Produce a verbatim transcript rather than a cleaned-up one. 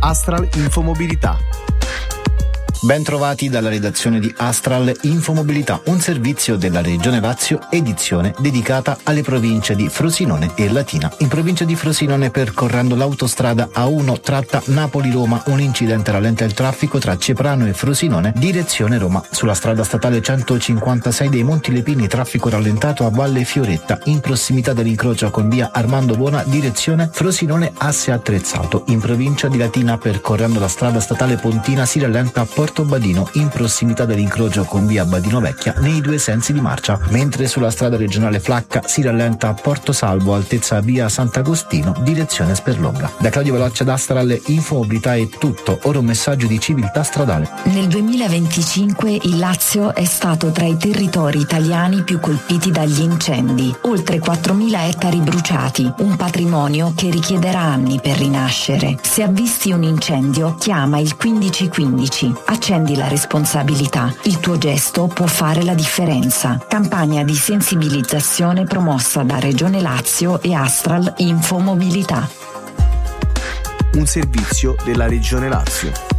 Astral Infomobilità. Ben trovati dalla redazione di Astral Infomobilità, un servizio della Regione Lazio, edizione dedicata alle province di Frosinone e Latina. In provincia di Frosinone, percorrendo l'autostrada A uno tratta Napoli-Roma, un incidente rallenta il traffico tra Ceprano e Frosinone, direzione Roma. Sulla strada statale centocinquantasei dei Monti Lepini, traffico rallentato a Valle Fioretta, in prossimità dell'incrocio con via Armando Buona, direzione Frosinone asse attrezzato. In provincia di Latina, percorrendo la strada statale Pontina, si rallenta a Porto Badino, in prossimità dell'incrocio con via Badino Vecchia, nei due sensi di marcia, mentre sulla strada regionale Flacca si rallenta a Porto Salvo, altezza via Sant'Agostino, direzione Sperlonga. Da Claudio Veloccia d'Astral Infomobilità è tutto, ora un messaggio di civiltà stradale. Nel duemilaventicinque il Lazio è stato tra i territori italiani più colpiti dagli incendi, oltre quattromila ettari bruciati, un patrimonio che richiederà anni per rinascere. Se avvisti un incendio, chiama il quindici quindici. Accendi la responsabilità. Il tuo gesto può fare la differenza. Campagna di sensibilizzazione promossa da Regione Lazio e Astral Infomobilità. Un servizio della Regione Lazio.